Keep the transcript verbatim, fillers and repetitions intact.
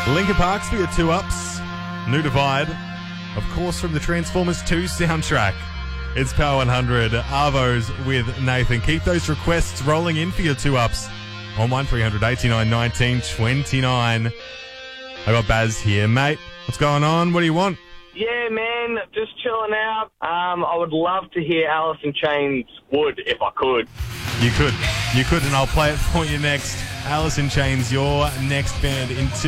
Linkin Park's for your two ups. New Divide. Of course, from the Transformers two soundtrack. It's Power one hundred. Arvos with Nathan. Keep those requests rolling in for your two ups on one three hundred eighty-nine nineteen twenty-nine. I got Baz here. Mate, what's going on? What do you want? Yeah, man, just chilling out. Um, I would love to hear Alice in Chains Would, if I could. You could. You could, and I'll play it for you next. Alice in Chains, your next band in two